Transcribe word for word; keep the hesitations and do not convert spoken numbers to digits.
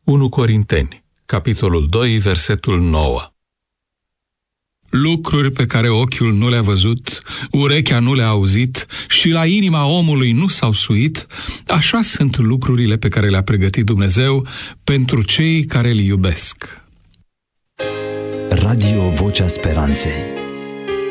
unu Corinteni, capitolul doi, versetul nouă. Lucruri pe care ochiul nu le-a văzut, urechea nu le-a auzit și la inima omului nu s-au suit, așa sunt lucrurile pe care le-a pregătit Dumnezeu pentru cei care îl iubesc. Radio Vocea Speranței.